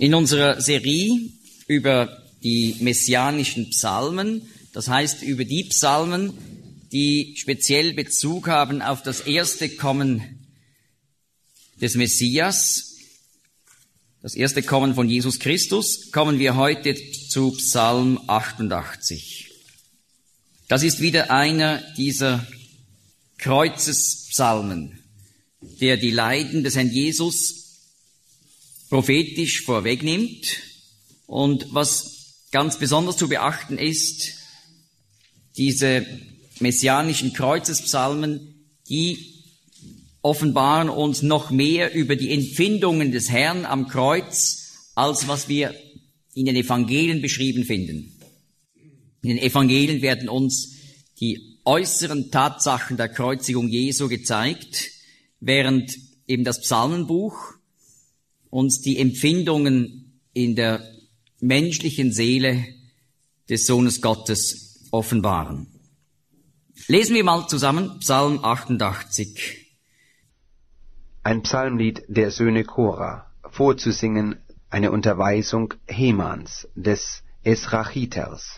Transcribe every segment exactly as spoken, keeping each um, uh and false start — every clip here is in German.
In unserer Serie über die messianischen Psalmen, das heißt über die Psalmen, die speziell Bezug haben auf das erste Kommen des Messias, das erste Kommen von Jesus Christus, kommen wir heute zu Psalm achtundachtzig. Das ist wieder einer dieser Kreuzespsalmen, der die Leiden des Herrn Jesus prophetisch vorwegnimmt. Und was ganz besonders zu beachten ist, diese messianischen Kreuzespsalmen, die offenbaren uns noch mehr über die Empfindungen des Herrn am Kreuz, als was wir in den Evangelien beschrieben finden. In den Evangelien werden uns die äußeren Tatsachen der Kreuzigung Jesu gezeigt, während eben das Psalmenbuch uns die Empfindungen in der menschlichen Seele des Sohnes Gottes offenbaren. Lesen wir mal zusammen Psalm achtundachtzig. Ein Psalmlied der Söhne Korah, vorzusingen eine Unterweisung Hemans, des Esrachiters.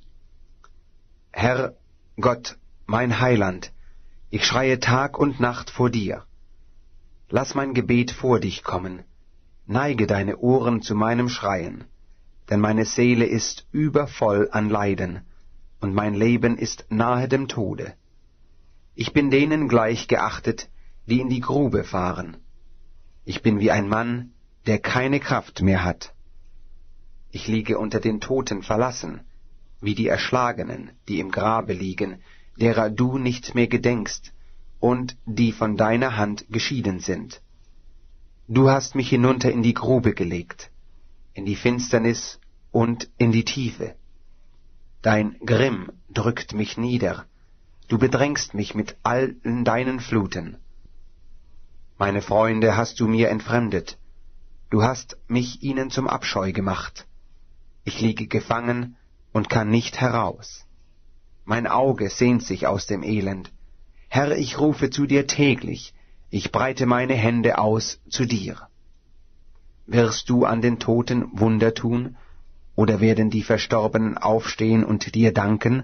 Herr Gott, mein Heiland, ich schreie Tag und Nacht vor dir. Lass mein Gebet vor dich kommen, neige deine Ohren zu meinem Schreien, denn meine Seele ist übervoll an Leiden, und mein Leben ist nahe dem Tode. Ich bin denen gleich geachtet, die in die Grube fahren. Ich bin wie ein Mann, der keine Kraft mehr hat. Ich liege unter den Toten verlassen, wie die Erschlagenen, die im Grabe liegen, derer du nicht mehr gedenkst und die von deiner Hand geschieden sind. Du hast mich hinunter in die Grube gelegt, in die Finsternis und in die Tiefe. Dein Grimm drückt mich nieder, du bedrängst mich mit allen deinen Fluten. Meine Freunde hast du mir entfremdet, du hast mich ihnen zum Abscheu gemacht. Ich liege gefangen und kann nicht heraus. Mein Auge sehnt sich aus dem Elend. Herr, ich rufe zu dir täglich, ich breite meine Hände aus zu dir. Wirst du an den Toten Wunder tun, oder werden die Verstorbenen aufstehen und dir danken?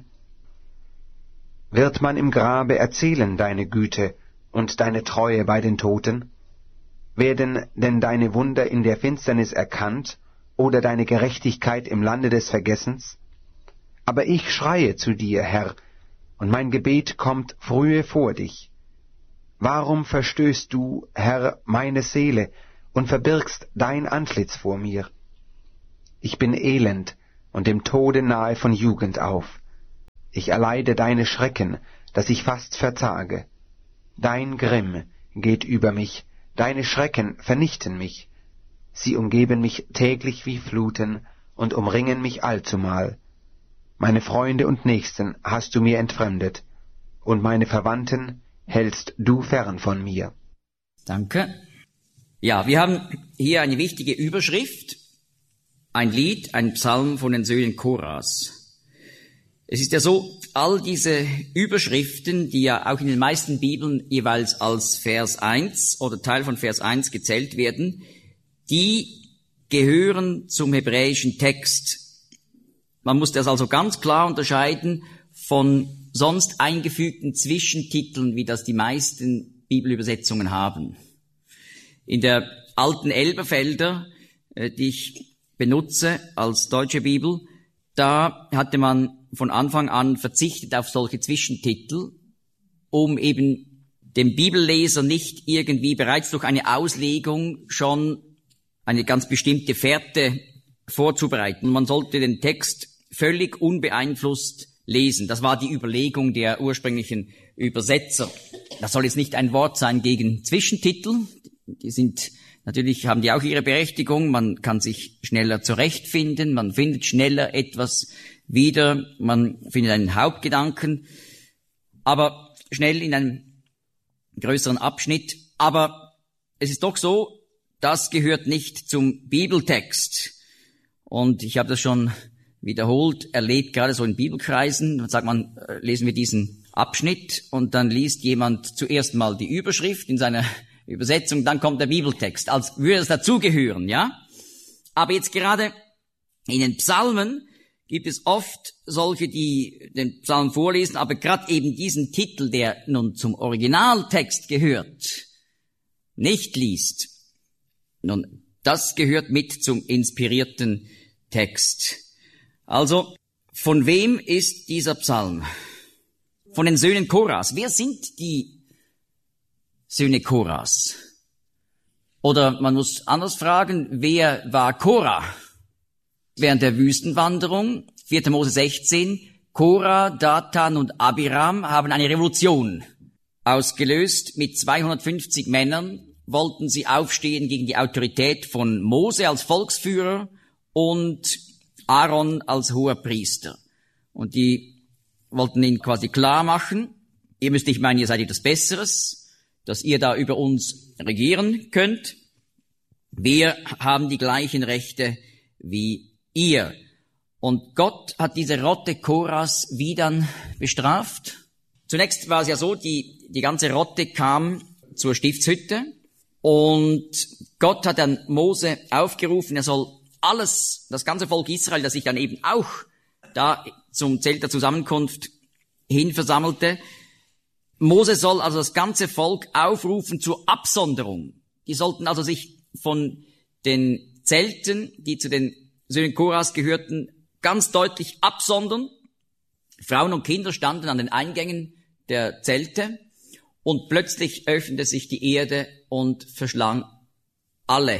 Wird man im Grabe erzählen deine Güte und deine Treue bei den Toten? Werden denn deine Wunder in der Finsternis erkannt oder deine Gerechtigkeit im Lande des Vergessens? Aber ich schreie zu dir, Herr, und mein Gebet kommt frühe vor dich. Warum verstößt du, Herr, meine Seele und verbirgst dein Antlitz vor mir? Ich bin elend und dem Tode nahe von Jugend auf. Ich erleide deine Schrecken, dass ich fast verzage. Dein Grimm geht über mich, deine Schrecken vernichten mich. Sie umgeben mich täglich wie Fluten und umringen mich allzumal. Meine Freunde und Nächsten hast du mir entfremdet, und meine Verwandten hältst du fern von mir. Danke. Ja, wir haben hier eine wichtige Überschrift, ein Lied, ein Psalm von den Söhnen Korahs. Es ist ja so, all diese Überschriften, die ja auch in den meisten Bibeln jeweils als Vers eins oder Teil von Vers eins gezählt werden, die gehören zum hebräischen Text. Man muss das also ganz klar unterscheiden von sonst eingefügten Zwischentiteln, wie das die meisten Bibelübersetzungen haben. In der alten Elberfelder, die ich benutze als deutsche Bibel, da hatte man von Anfang an verzichtet auf solche Zwischentitel, um eben dem Bibelleser nicht irgendwie bereits durch eine Auslegung schon eine ganz bestimmte Fährte vorzubereiten. Man sollte den Text völlig unbeeinflusst lesen. Das war die Überlegung der ursprünglichen Übersetzer. Das soll jetzt nicht ein Wort sein gegen Zwischentitel. Die sind, natürlich haben die auch ihre Berechtigung. Man kann sich schneller zurechtfinden. Man findet schneller etwas wieder. Man findet einen Hauptgedanken. Aber schnell in einem größeren Abschnitt. Aber es ist doch so, das gehört nicht zum Bibeltext. Und ich habe das schon wiederholt erlebt, gerade so in Bibelkreisen. Dann sagt man, lesen wir diesen Abschnitt und dann liest jemand zuerst mal die Überschrift in seiner Übersetzung, dann kommt der Bibeltext, als würde es dazugehören, ja? Aber jetzt gerade in den Psalmen gibt es oft solche, die den Psalm vorlesen, aber gerade eben diesen Titel, der nun zum Originaltext gehört, nicht liest. Nun, das gehört mit zum inspirierten Text. Also, von wem ist dieser Psalm? Von den Söhnen Koras. Wer sind die Söhne Koras? Oder man muss anders fragen, wer war Korah? Während der Wüstenwanderung, vierter Mose sechzehn, Korah, Datan und Abiram haben eine Revolution ausgelöst. Mit zweihundertfünfzig Männern wollten sie aufstehen gegen die Autorität von Mose als Volksführer und Aaron als Hoherpriester. Und die wollten ihnen quasi klar machen, ihr müsst nicht meinen, ihr seid etwas Besseres, dass ihr da über uns regieren könnt. Wir haben die gleichen Rechte wie ihr. Und Gott hat diese Rotte Koras wie dann bestraft. Zunächst war es ja so, die, die ganze Rotte kam zur Stiftshütte und Gott hat dann Mose aufgerufen, er soll alles, das ganze Volk Israel, das sich dann eben auch da zum Zelt der Zusammenkunft hin versammelte. Mose soll also das ganze Volk aufrufen zur Absonderung. Die sollten also sich von den Zelten, die zu den Söhnen Koras gehörten, ganz deutlich absondern. Frauen und Kinder standen an den Eingängen der Zelte und plötzlich öffnete sich die Erde und verschlang alle,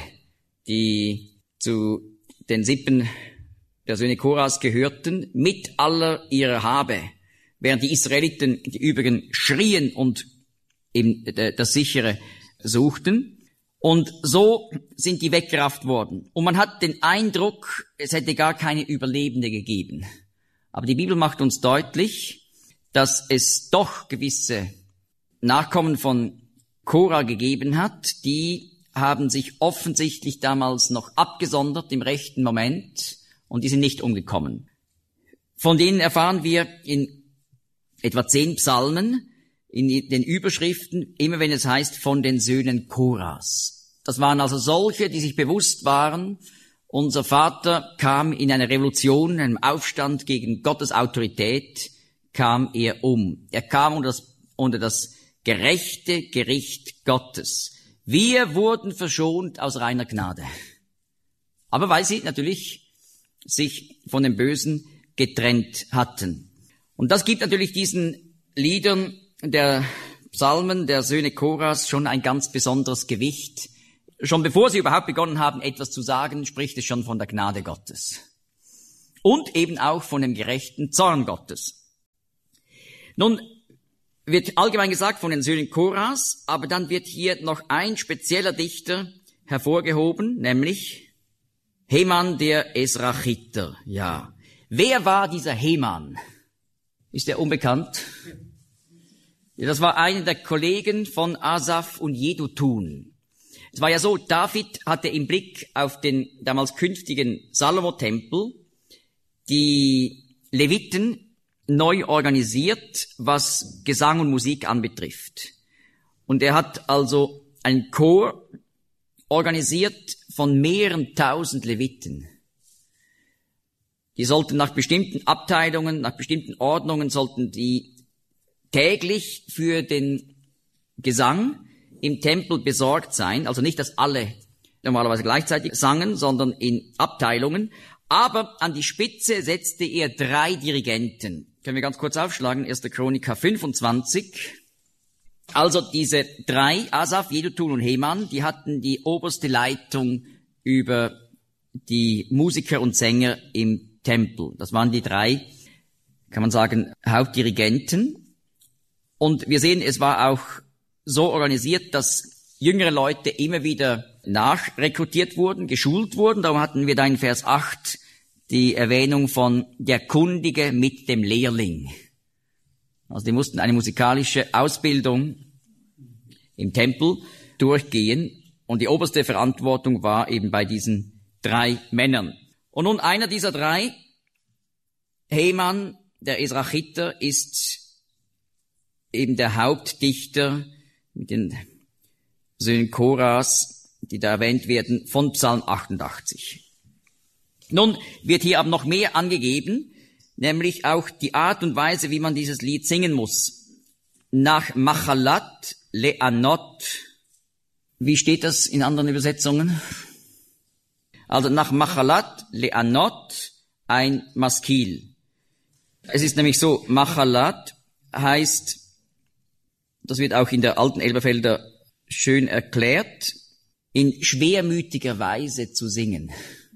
die zu den Sippen der Söhne Koras gehörten, mit aller ihrer Habe, während die Israeliten, die übrigen, schrien und eben das Sichere suchten. Und so sind die weggerafft worden. Und man hat den Eindruck, es hätte gar keine Überlebende gegeben. Aber die Bibel macht uns deutlich, dass es doch gewisse Nachkommen von Korah gegeben hat, die haben sich offensichtlich damals noch abgesondert im rechten Moment und die sind nicht umgekommen. Von denen erfahren wir in etwa zehn Psalmen, in den Überschriften, immer wenn es heißt, von den Söhnen Koras. Das waren also solche, die sich bewusst waren, unser Vater kam in einer Revolution, einem Aufstand gegen Gottes Autorität, kam er um. Er kam unter das, unter das gerechte Gericht Gottes. Wir wurden verschont aus reiner Gnade. Aber weil sie natürlich sich von dem Bösen getrennt hatten. Und das gibt natürlich diesen Liedern der Psalmen der Söhne Koras schon ein ganz besonderes Gewicht. Schon bevor sie überhaupt begonnen haben, etwas zu sagen, spricht es schon von der Gnade Gottes. Und eben auch von dem gerechten Zorn Gottes. Nun wird allgemein gesagt von den Söhnen Koras, aber dann wird hier noch ein spezieller Dichter hervorgehoben, nämlich Heman der Esrachiter. Ja. Wer war dieser Heman? Ist er unbekannt? Ja, das war einer der Kollegen von Asaf und Jedutun. Es war ja so, David hatte im Blick auf den damals künftigen Salomo-Tempel die Leviten neu organisiert, was Gesang und Musik anbetrifft. Und er hat also einen Chor organisiert von mehreren tausend Leviten. Die sollten nach bestimmten Abteilungen, nach bestimmten Ordnungen, sollten die täglich für den Gesang im Tempel besorgt sein, also nicht, dass alle normalerweise gleichzeitig sangen, sondern in Abteilungen. Aber an die Spitze setzte er drei Dirigenten. Können wir ganz kurz aufschlagen, erster Chroniker fünfundzwanzig. Also diese drei, Asaf, Jedutun und Heman, die hatten die oberste Leitung über die Musiker und Sänger im Tempel. Das waren die drei, kann man sagen, Hauptdirigenten. Und wir sehen, es war auch so organisiert, dass jüngere Leute immer wieder nachrekrutiert wurden, geschult wurden. Darum hatten wir da in Vers acht die Erwähnung von der Kundige mit dem Lehrling. Also die mussten eine musikalische Ausbildung im Tempel durchgehen und die oberste Verantwortung war eben bei diesen drei Männern. Und nun einer dieser drei, Heman, der Esrachiter, ist eben der Hauptdichter mit den Söhnen Koras, die da erwähnt werden, von Psalm achtundachtzig. Nun wird hier aber noch mehr angegeben, nämlich auch die Art und Weise, wie man dieses Lied singen muss. Nach Machalat Le'anot. Wie steht das in anderen Übersetzungen? Also nach Machalat Le'anot ein Maskil. Es ist nämlich so, Machalat heißt, das wird auch in der alten Elberfelder schön erklärt, in schwermütiger Weise zu singen.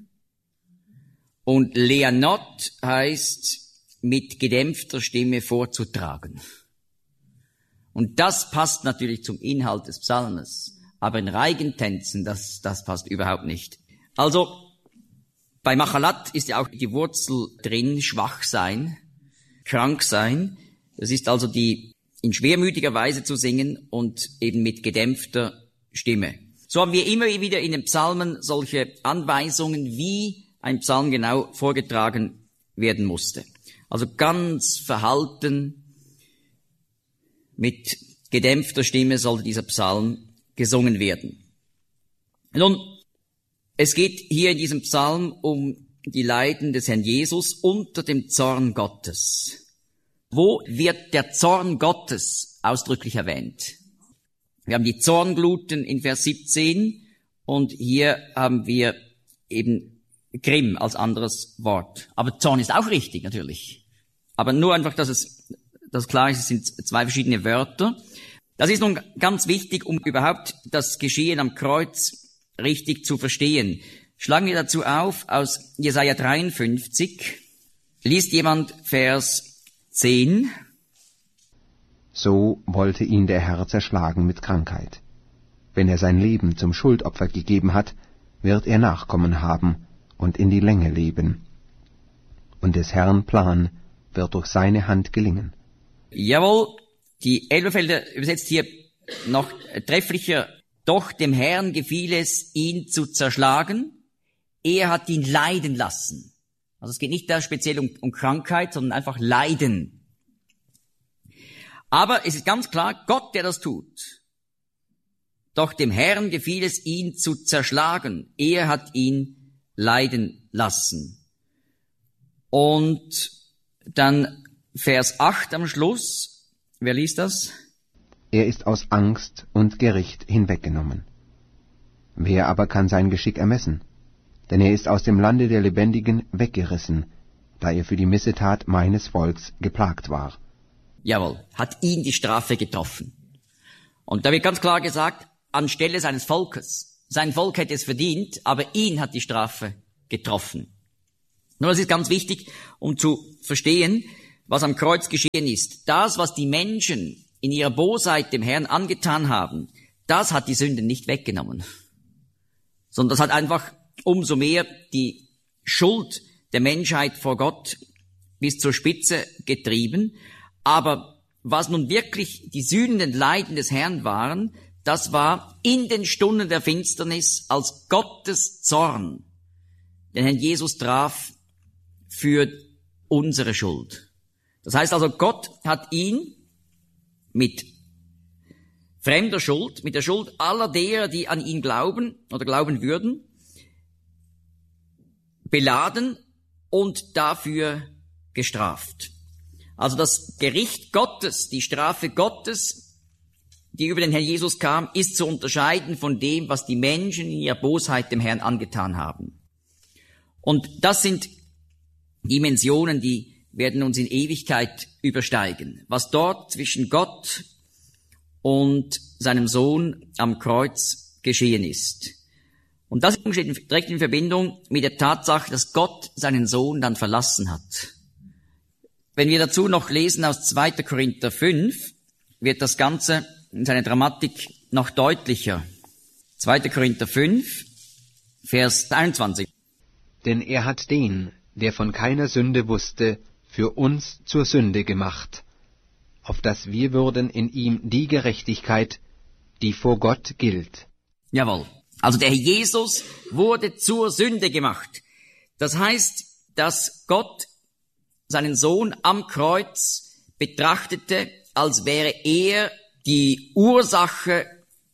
Und Le'anot heißt, mit gedämpfter Stimme vorzutragen. Und das passt natürlich zum Inhalt des Psalmes. Aber in Reigentänzen, das, das passt überhaupt nicht. Also, bei Machalat ist ja auch die Wurzel drin, schwach sein, krank sein. Das ist also die, in schwermütiger Weise zu singen und eben mit gedämpfter Stimme. So haben wir immer wieder in den Psalmen solche Anweisungen, wie ein Psalm genau vorgetragen werden musste. Also ganz verhalten, mit gedämpfter Stimme sollte dieser Psalm gesungen werden. Nun, es geht hier in diesem Psalm um die Leiden des Herrn Jesus unter dem Zorn Gottes. Wo wird der Zorn Gottes ausdrücklich erwähnt? Wir haben die Zorngluten in Vers siebzehn und hier haben wir eben Grimm als anderes Wort. Aber Zorn ist auch richtig, natürlich. Aber nur einfach, dass es, dass klar ist, es sind zwei verschiedene Wörter. Das ist nun ganz wichtig, um überhaupt das Geschehen am Kreuz richtig zu verstehen. Schlagen wir dazu auf aus Jesaja dreiundfünfzig. Liest jemand Vers zehn? So wollte ihn der Herr zerschlagen mit Krankheit. Wenn er sein Leben zum Schuldopfer gegeben hat, wird er Nachkommen haben und in die Länge leben. Und des Herrn Plan wird durch seine Hand gelingen. Jawohl, die Elberfelder übersetzt hier noch trefflicher. Doch dem Herrn gefiel es, ihn zu zerschlagen. Er hat ihn leiden lassen. Also es geht nicht da speziell um, um Krankheit, sondern einfach Leiden. Aber es ist ganz klar, Gott, der das tut. Doch dem Herrn gefiel es, ihn zu zerschlagen. Er hat ihn leiden lassen. Und dann Vers acht am Schluss. Wer liest das? Er ist aus Angst und Gericht hinweggenommen. Wer aber kann sein Geschick ermessen? Denn er ist aus dem Lande der Lebendigen weggerissen, da er für die Missetat meines Volks geplagt war. Jawohl, hat ihn die Strafe getroffen. Und da wird ganz klar gesagt, anstelle seines Volkes. Sein Volk hätte es verdient, aber ihn hat die Strafe getroffen. Nur das ist ganz wichtig, um zu verstehen, was am Kreuz geschehen ist. Das, was die Menschen in ihrer Bosheit dem Herrn angetan haben, das hat die Sünde nicht weggenommen. Sondern das hat einfach umso mehr die Schuld der Menschheit vor Gott bis zur Spitze getrieben. Aber was nun wirklich die sühnenden Leiden des Herrn waren, das war in den Stunden der Finsternis, als Gottes Zorn den Herrn Jesus traf für unsere Schuld. Das heißt also, Gott hat ihn mit fremder Schuld, mit der Schuld aller derer, die an ihn glauben oder glauben würden, beladen und dafür gestraft. Also das Gericht Gottes, die Strafe Gottes, die über den Herrn Jesus kam, ist zu unterscheiden von dem, was die Menschen in ihrer Bosheit dem Herrn angetan haben. Und das sind Dimensionen, die werden uns in Ewigkeit übersteigen. Was dort zwischen Gott und seinem Sohn am Kreuz geschehen ist. Und das steht direkt in Verbindung mit der Tatsache, dass Gott seinen Sohn dann verlassen hat. Wenn wir dazu noch lesen aus zweiter Korinther fünf, wird das Ganze in seiner Dramatik noch deutlicher. zweiter Korinther fünf, Vers einundzwanzig. Denn er hat den, der von keiner Sünde wusste, für uns zur Sünde gemacht, auf dass wir würden in ihm die Gerechtigkeit, die vor Gott gilt. Jawohl. Also der Herr Jesus wurde zur Sünde gemacht. Das heißt, dass Gott seinen Sohn am Kreuz betrachtete, als wäre er die Ursache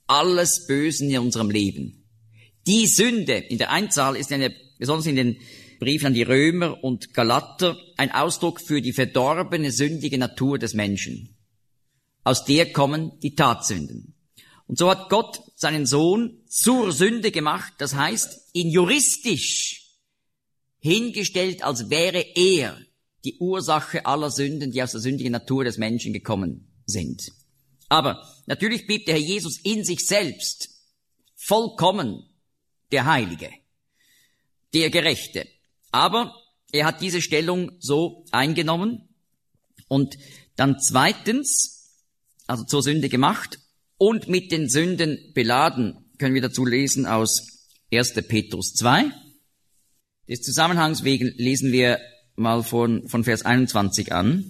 alles Bösen in unserem Leben. Die Sünde in der Einzahl ist eine, besonders in den Briefen an die Römer und Galater ein Ausdruck für die verdorbene, sündige Natur des Menschen. Aus der kommen die Tatsünden. Und so hat Gott seinen Sohn zur Sünde gemacht, das heißt, ihn juristisch hingestellt, als wäre er die Ursache aller Sünden, die aus der sündigen Natur des Menschen gekommen sind. Aber natürlich blieb der Herr Jesus in sich selbst vollkommen der Heilige, der Gerechte. Aber er hat diese Stellung so eingenommen und dann zweitens, also zur Sünde gemacht und mit den Sünden beladen, können wir dazu lesen aus erster Petrus zwei. Des Zusammenhangs wegen lesen wir mal von, von Vers einundzwanzig an.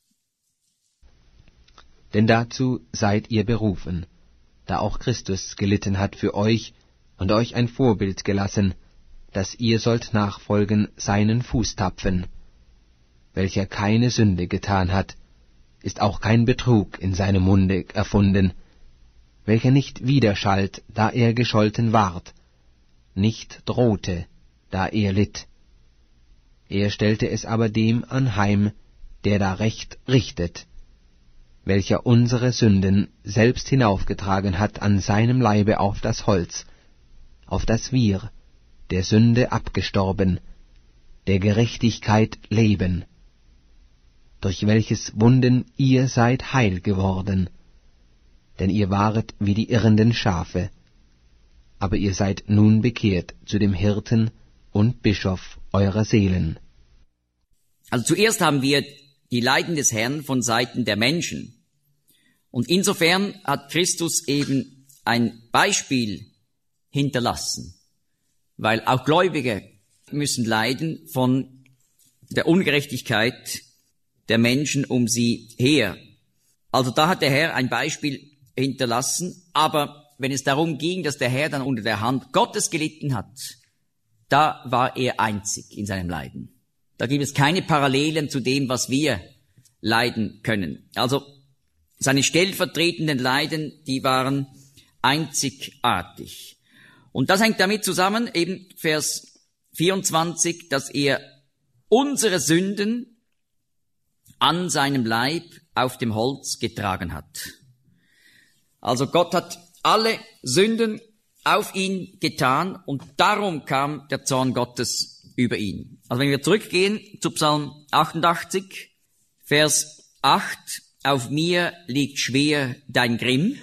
Denn dazu seid ihr berufen, da auch Christus gelitten hat für euch und euch ein Vorbild gelassen, dass ihr sollt nachfolgen seinen Fußtapfen. Welcher keine Sünde getan hat, ist auch kein Betrug in seinem Munde erfunden, welcher nicht widerschallt, da er gescholten ward, nicht drohte, da er litt. Er stellte es aber dem anheim, der da Recht richtet, welcher unsere Sünden selbst hinaufgetragen hat an seinem Leibe auf das Holz, auf das wir, der Sünde abgestorben, der Gerechtigkeit leben, durch welches Wunden ihr seid heil geworden, denn ihr waret wie die irrenden Schafe, aber ihr seid nun bekehrt zu dem Hirten und Bischof eurer Seelen. Also zuerst haben wir die Leiden des Herrn von Seiten der Menschen. Und insofern hat Christus eben ein Beispiel hinterlassen, weil auch Gläubige müssen leiden von der Ungerechtigkeit der Menschen um sie her. Also da hat der Herr ein Beispiel hinterlassen, aber wenn es darum ging, dass der Herr dann unter der Hand Gottes gelitten hat, da war er einzig in seinem Leiden. Da gibt es keine Parallelen zu dem, was wir leiden können. Also seine stellvertretenden Leiden, die waren einzigartig. Und das hängt damit zusammen, eben Vers vierundzwanzig, dass er unsere Sünden an seinem Leib auf dem Holz getragen hat. Also Gott hat alle Sünden auf ihn getan und darum kam der Zorn Gottes über ihn. Also wenn wir zurückgehen zu Psalm achtundachtzig, Vers acht, auf mir liegt schwer dein Grimm.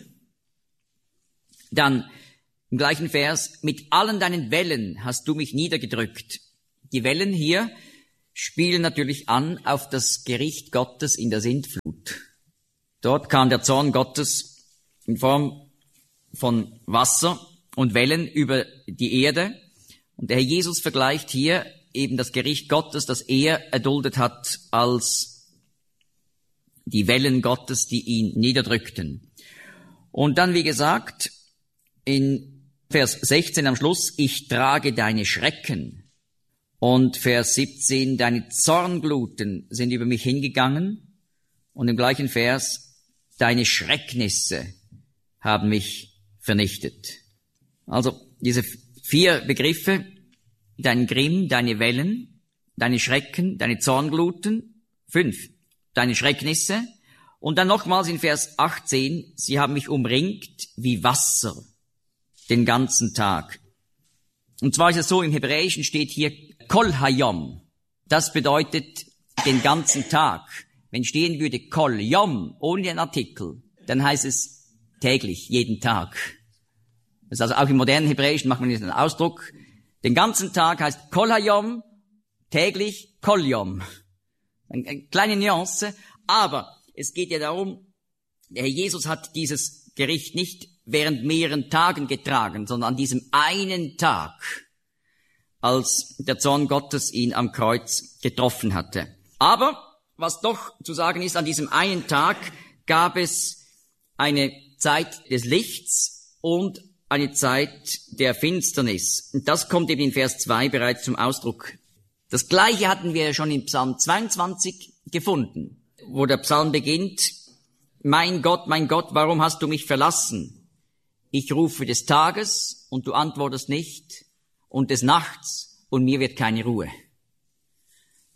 Dann im gleichen Vers, mit allen deinen Wellen hast du mich niedergedrückt. Die Wellen hier spielen natürlich an auf das Gericht Gottes in der Sintflut. Dort kam der Zorn Gottes in Form von Wasser und Wellen über die Erde. Und der Herr Jesus vergleicht hier eben das Gericht Gottes, das er erduldet hat, als die Wellen Gottes, die ihn niederdrückten. Und dann, wie gesagt, in Vers sechzehn am Schluss, ich trage deine Schrecken. Und Vers siebzehn, deine Zorngluten sind über mich hingegangen. Und im gleichen Vers, deine Schrecknisse haben mich vernichtet. Also diese vier Begriffe, dein Grimm, deine Wellen, deine Schrecken, deine Zorngluten, fünf, deine Schrecknisse. Und dann nochmals in Vers achtzehn, sie haben mich umringt wie Wasser den ganzen Tag. Und zwar ist es so, im Hebräischen steht hier Kol Hayom. Das bedeutet den ganzen Tag. Wenn stehen würde Kol Yom ohne den Artikel, dann heißt es täglich, jeden Tag. Das ist also auch im modernen Hebräischen macht man diesen Ausdruck. Den ganzen Tag heißt Kol Hayom, täglich Kol Yom. Eine kleine Nuance, aber es geht ja darum, der Herr Jesus hat dieses Gericht nicht während mehreren Tagen getragen, sondern an diesem einen Tag, als der Zorn Gottes ihn am Kreuz getroffen hatte. Aber was doch zu sagen ist, an diesem einen Tag gab es eine Zeit des Lichts und eine Zeit der Finsternis. Und das kommt eben in Vers zwei bereits zum Ausdruck. Das Gleiche hatten wir schon in Psalm zweiundzwanzig gefunden, wo der Psalm beginnt, mein Gott, mein Gott, warum hast du mich verlassen? Ich rufe des Tages und du antwortest nicht und des Nachts und mir wird keine Ruhe.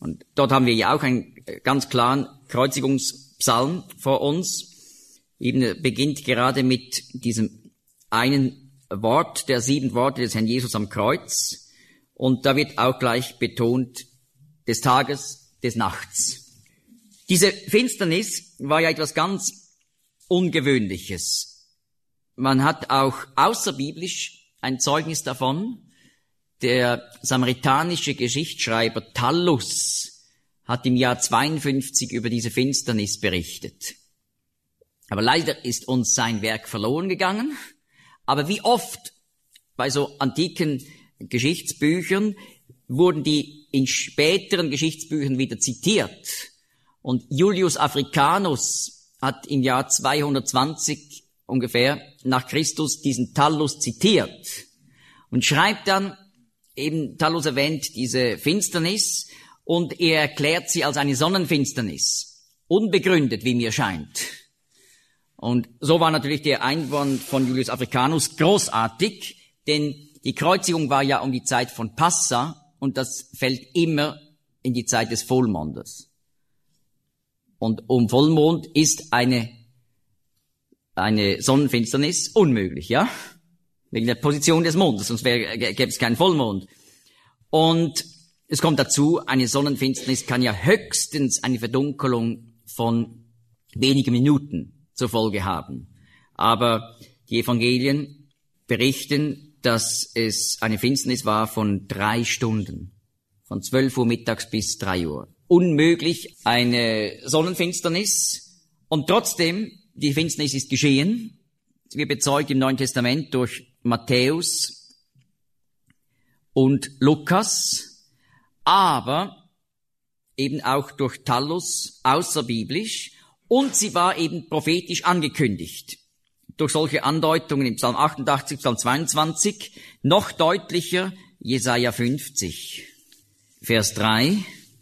Und dort haben wir ja auch einen ganz klaren Kreuzigungspsalm vor uns. Eben beginnt gerade mit diesem einen Wort, der sieben Worte des Herrn Jesus am Kreuz. Und da wird auch gleich betont, des Tages, des Nachts. Diese Finsternis war ja etwas ganz Ungewöhnliches. Man hat auch außerbiblisch ein Zeugnis davon. Der samaritanische Geschichtsschreiber Thallus hat im Jahr zweiundfünfzig über diese Finsternis berichtet. Aber leider ist uns sein Werk verloren gegangen. Aber wie oft bei so antiken Geschichtsbüchern wurden die in späteren Geschichtsbüchern wieder zitiert. Und Julius Africanus hat im Jahr zweihundertzwanzig ungefähr nach Christus diesen Thallus zitiert und schreibt dann, eben Thallus erwähnt diese Finsternis und er erklärt sie als eine Sonnenfinsternis. Unbegründet, wie mir scheint. Und so war natürlich der Einwand von Julius Africanus großartig, denn die Kreuzigung war ja um die Zeit von Passa und das fällt immer in die Zeit des Vollmondes. Und um Vollmond ist eine, eine Sonnenfinsternis unmöglich, ja? Wegen der Position des Mondes, sonst wäre, gäbe es keinen Vollmond. Und es kommt dazu, eine Sonnenfinsternis kann ja höchstens eine Verdunkelung von wenigen Minuten zur Folge haben. Aber die Evangelien berichten, dass es eine Finsternis war von drei Stunden. Von zwölf Uhr mittags bis drei Uhr. Unmöglich eine Sonnenfinsternis. Und trotzdem, die Finsternis ist geschehen. Sie wird bezeugt im Neuen Testament durch Matthäus und Lukas, aber eben auch durch Thallus außerbiblisch, und sie war eben prophetisch angekündigt. Durch solche Andeutungen im Psalm achtundachtzig, Psalm zweiundzwanzig, noch deutlicher Jesaja fünfzig, Vers drei.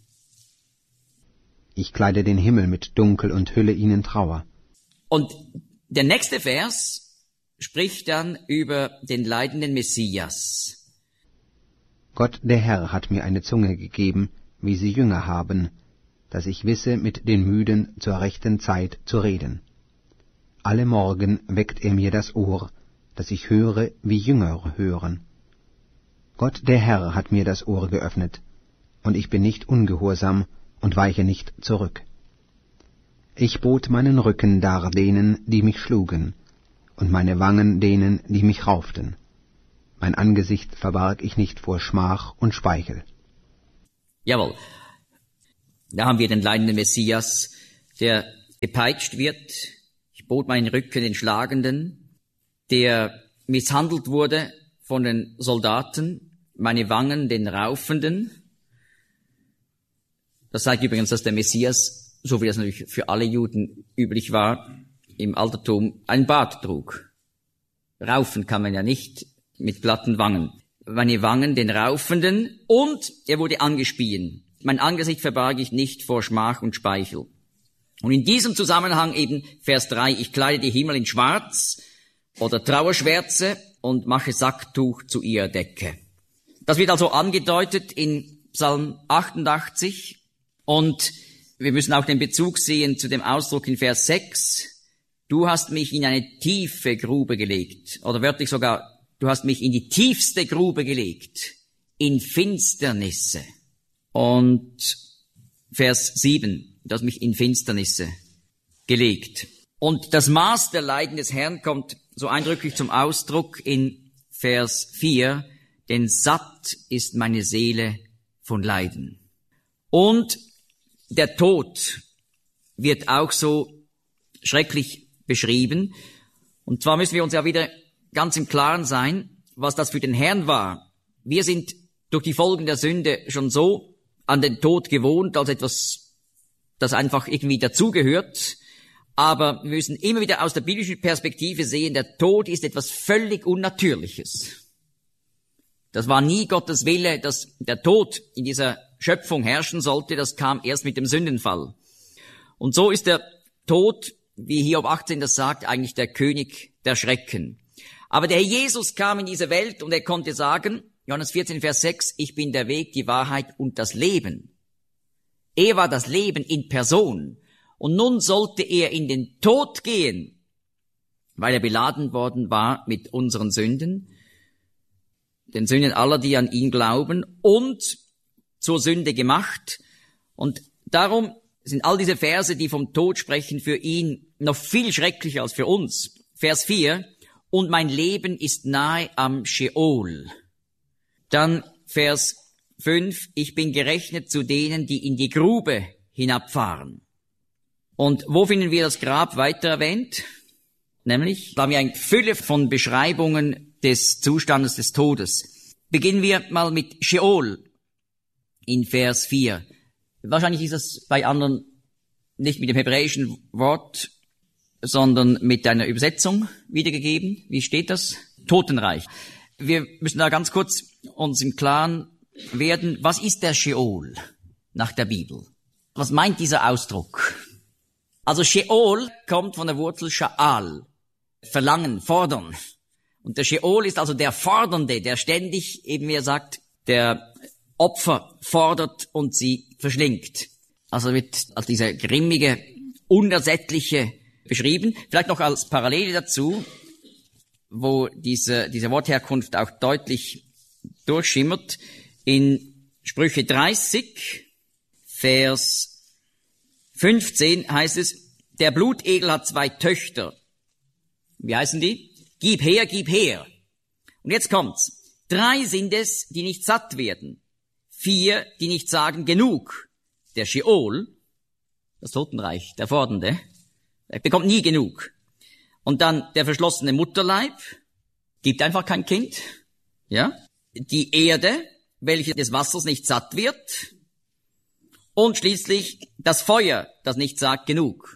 Ich kleide den Himmel mit Dunkel und hülle ihn in Trauer. Und der nächste Vers spricht dann über den leidenden Messias. Gott der Herr hat mir eine Zunge gegeben, wie sie Jünger haben, dass ich wisse, mit den Müden zur rechten Zeit zu reden. Alle Morgen weckt er mir das Ohr, dass ich höre, wie Jünger hören. Gott der Herr hat mir das Ohr geöffnet, und ich bin nicht ungehorsam und weiche nicht zurück. Ich bot meinen Rücken dar denen, die mich schlugen, und meine Wangen denen, die mich rauften. Mein Angesicht verbarg ich nicht vor Schmach und Speichel. Jawohl. Da haben wir den leidenden Messias, der gepeitscht wird. Ich bot meinen Rücken den Schlagenden, der misshandelt wurde von den Soldaten, meine Wangen den Raufenden. Das zeigt übrigens, dass der Messias, so wie das natürlich für alle Juden üblich war, im Altertum einen Bart trug. Raufen kann man ja nicht mit glatten Wangen. Meine Wangen den Raufenden, und er wurde angespien. Mein Angesicht verbarg ich nicht vor Schmach und Speichel. Und in diesem Zusammenhang eben Vers drei, ich kleide die Himmel in Schwarz oder Trauerschwärze und mache Sacktuch zu ihrer Decke. Das wird also angedeutet in Psalm achtundachtzig, und wir müssen auch den Bezug sehen zu dem Ausdruck in Vers sechs. Du hast mich in eine tiefe Grube gelegt, oder wörtlich sogar, du hast mich in die tiefste Grube gelegt, in Finsternisse. Und Vers sieben, du hast mich in Finsternisse gelegt. Und das Maß der Leiden des Herrn kommt so eindrücklich zum Ausdruck in Vers vier, denn satt ist meine Seele von Leiden. Und der Tod wird auch so schrecklich beschrieben. Und zwar müssen wir uns ja wieder ganz im Klaren sein, was das für den Herrn war. Wir sind durch die Folgen der Sünde schon so an den Tod gewohnt, als etwas, das einfach irgendwie dazugehört. Aber wir müssen immer wieder aus der biblischen Perspektive sehen, der Tod ist etwas völlig Unnatürliches. Das war nie Gottes Wille, dass der Tod in dieser Schöpfung herrschen sollte. Das kam erst mit dem Sündenfall. Und so ist der Tod, wie Hiob achtzehn das sagt, eigentlich der König der Schrecken. Aber der Herr Jesus kam in diese Welt und er konnte sagen, Johannes vierzehn, Vers sechs, ich bin der Weg, die Wahrheit und das Leben. Er war das Leben in Person. Und nun sollte er in den Tod gehen, weil er beladen worden war mit unseren Sünden, den Sünden aller, die an ihn glauben, und zur Sünde gemacht. Und darum sind all diese Verse, die vom Tod sprechen, für ihn noch viel schrecklicher als für uns. Vers vier, und mein Leben ist nahe am Scheol. Dann Vers fünf, ich bin gerechnet zu denen, die in die Grube hinabfahren. Und wo finden wir das Grab weiter erwähnt? Nämlich, da haben wir eine Fülle von Beschreibungen des Zustandes des Todes. Beginnen wir mal mit Scheol in Vers vier. Wahrscheinlich ist das bei anderen nicht mit dem hebräischen Wort, sondern mit einer Übersetzung wiedergegeben. Wie steht das? Totenreich. Wir müssen da ganz kurz uns im Klaren werden, was ist der Scheol nach der Bibel? Was meint dieser Ausdruck? Also Scheol kommt von der Wurzel Sha'al, verlangen, fordern. Und der Scheol ist also der Fordernde, der ständig, eben wie er sagt, der Opfer fordert und sie verschlingt. Also wird als dieser grimmige, unersättliche beschrieben. Vielleicht noch als Parallele dazu, wo diese, diese Wortherkunft auch deutlich durchschimmert. In Sprüche dreißig, Vers fünfzehn heißt es, der Blutegel hat zwei Töchter. Wie heißen die? Gib her, gib her. Und jetzt kommt's. Drei sind es, die nicht satt werden. Vier, die nicht sagen genug. Der Scheol, das Totenreich, der Fordernde, er bekommt nie genug. Und dann der verschlossene Mutterleib, gibt einfach kein Kind. Ja? Die Erde, welche des Wassers nicht satt wird. Und schließlich das Feuer, das nicht sagt genug.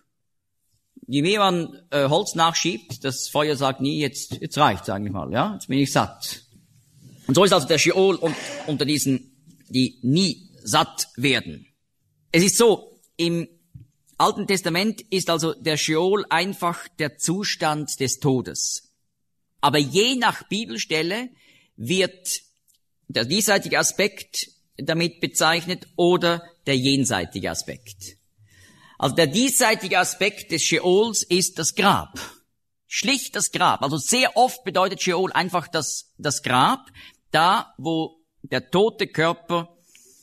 Je mehr man äh, Holz nachschiebt, das Feuer sagt nie, jetzt, jetzt reicht's eigentlich mal, ja, jetzt bin ich satt. Und so ist also der Scheol und, unter diesen, die nie satt werden. Es ist so, im Alten Testament ist also der Scheol einfach der Zustand des Todes. Aber je nach Bibelstelle wird der diesseitige Aspekt damit bezeichnet oder der jenseitige Aspekt. Also der diesseitige Aspekt des Scheols ist das Grab. Schlicht das Grab. Also sehr oft bedeutet Scheol einfach das, das Grab, da wo der tote Körper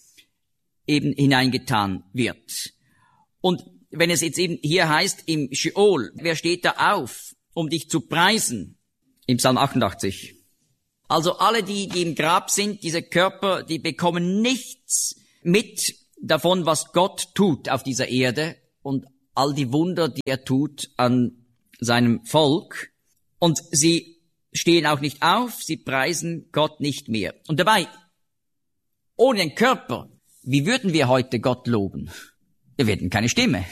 eben hineingetan wird. Und wenn es jetzt eben hier heißt, im Scheol, wer steht da auf, um dich zu preisen? Im Psalm achtundachtzig. Also alle, die, die im Grab sind, diese Körper, die bekommen nichts mit davon, was Gott tut auf dieser Erde und all die Wunder, die er tut an seinem Volk. Und sie stehen auch nicht auf, sie preisen Gott nicht mehr. Und dabei, ohne den Körper, wie würden wir heute Gott loben? Wir hätten keine Stimme,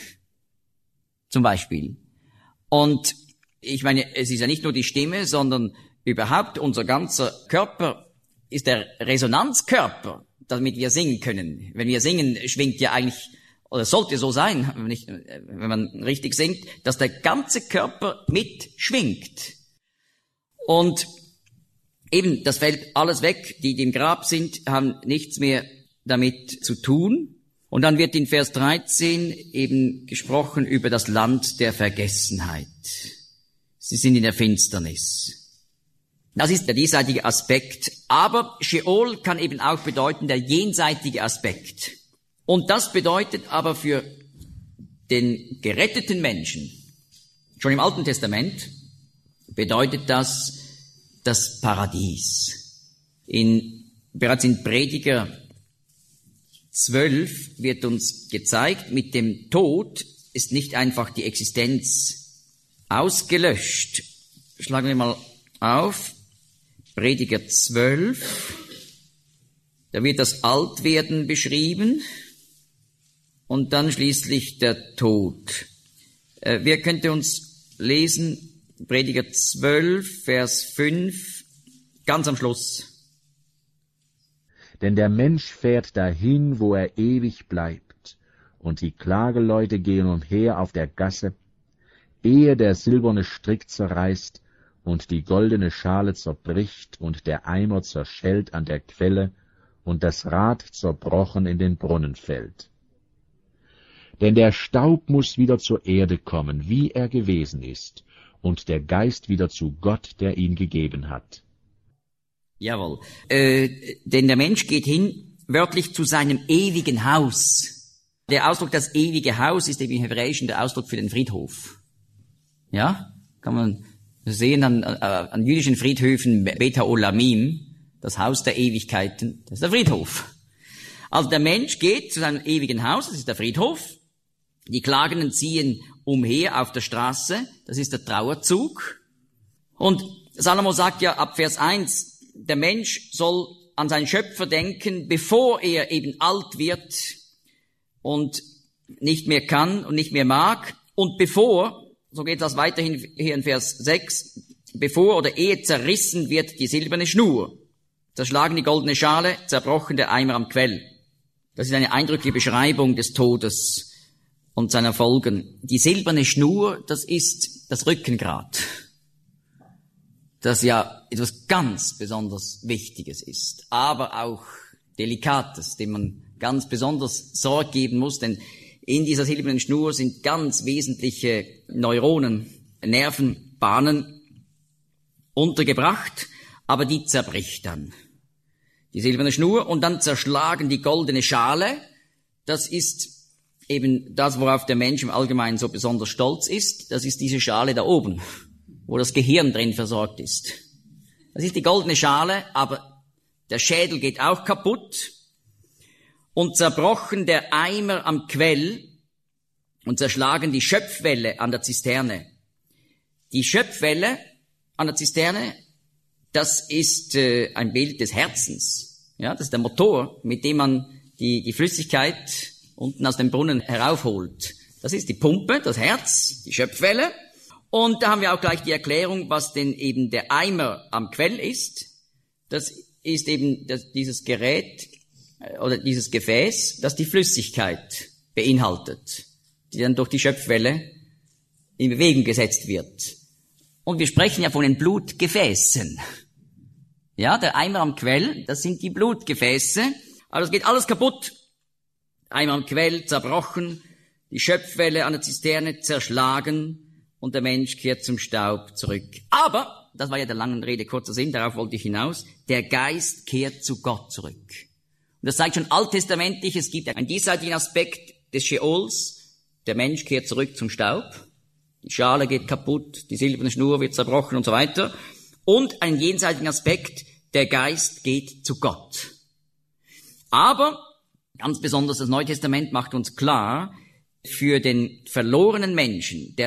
zum Beispiel. Und ich meine, es ist ja nicht nur die Stimme, sondern überhaupt unser ganzer Körper ist der Resonanzkörper, damit wir singen können. Wenn wir singen, schwingt ja eigentlich, oder sollte so sein, wenn, ich, wenn man richtig singt, dass der ganze Körper mitschwingt. Und eben, das fällt alles weg. Die, die im Grab sind, haben nichts mehr damit zu tun. Und dann wird in Vers dreizehn eben gesprochen über das Land der Vergessenheit. Sie sind in der Finsternis. Das ist der diesseitige Aspekt. Aber Scheol kann eben auch bedeuten der jenseitige Aspekt. Und das bedeutet aber für den geretteten Menschen, schon im Alten Testament, bedeutet das das Paradies. In, bereits in Prediger zwölf wird uns gezeigt, mit dem Tod ist nicht einfach die Existenz ausgelöscht. Schlagen wir mal auf. Prediger zwölf. Da wird das Altwerden beschrieben und dann schließlich der Tod. Äh, wer könnte uns lesen? Prediger zwölf, Vers fünf, ganz am Schluss. Denn der Mensch fährt dahin, wo er ewig bleibt, und die Klageleute gehen umher auf der Gasse, ehe der silberne Strick zerreißt und die goldene Schale zerbricht und der Eimer zerschellt an der Quelle und das Rad zerbrochen in den Brunnen fällt. Denn der Staub muss wieder zur Erde kommen, wie er gewesen ist, und der Geist wieder zu Gott, der ihn gegeben hat. Jawohl. Äh, denn der Mensch geht hin, wörtlich zu seinem ewigen Haus. Der Ausdruck, das ewige Haus, ist eben im Hebräischen der Ausdruck für den Friedhof. Ja? Kann man sehen an, an, an jüdischen Friedhöfen, Beta Olamim, das Haus der Ewigkeiten, das ist der Friedhof. Also der Mensch geht zu seinem ewigen Haus, das ist der Friedhof. Die Klagenden ziehen umher auf der Straße, das ist der Trauerzug. Und Salomo sagt ja ab Vers eins, der Mensch soll an seinen Schöpfer denken, bevor er eben alt wird und nicht mehr kann und nicht mehr mag. Und bevor, so geht das weiterhin hier in Vers sechs, bevor oder ehe zerrissen wird die silberne Schnur, zerschlagen die goldene Schale, zerbrochen der Eimer am Quell. Das ist eine eindrückliche Beschreibung des Todes und seiner Folgen. Die silberne Schnur, das ist das Rückengrad, das ja etwas ganz besonders Wichtiges ist, aber auch Delikates, dem man ganz besonders Sorge geben muss, denn in dieser silbernen Schnur sind ganz wesentliche Neuronen, Nervenbahnen untergebracht, aber die zerbricht dann. Die silberne Schnur und dann zerschlagen die goldene Schale. Das ist eben das, worauf der Mensch im Allgemeinen so besonders stolz ist. Das ist diese Schale da oben, wo das Gehirn drin versorgt ist. Das ist die goldene Schale, aber der Schädel geht auch kaputt. Und zerbrochen der Eimer am Quell und zerschlagen die Schöpfwelle an der Zisterne. Die Schöpfwelle an der Zisterne, das ist äh, ein Bild des Herzens. Ja, das ist der Motor, mit dem man die, die Flüssigkeit unten aus dem Brunnen heraufholt. Das ist die Pumpe, das Herz, die Schöpfwelle. Und da haben wir auch gleich die Erklärung, was denn eben der Eimer am Quell ist. Das ist eben das, dieses Gerät äh, oder dieses Gefäß, das die Flüssigkeit beinhaltet, die dann durch die Schöpfwelle in Bewegung gesetzt wird. Und wir sprechen ja von den Blutgefäßen. Ja, der Eimer am Quell, das sind die Blutgefäße. Also es geht alles kaputt. Eimer am Quell zerbrochen, die Schöpfwelle an der Zisterne zerschlagen und der Mensch kehrt zum Staub zurück. Aber, das war ja der langen Rede kurzer Sinn, darauf wollte ich hinaus, der Geist kehrt zu Gott zurück. Und das zeigt schon alttestamentlich, es gibt einen diesseitigen Aspekt des Scheols. Der Mensch kehrt zurück zum Staub. Die Schale geht kaputt, die silberne Schnur wird zerbrochen und so weiter. Und einen jenseitigen Aspekt, der Geist geht zu Gott. Aber, ganz besonders das Neue Testament macht uns klar, für den verlorenen Menschen, der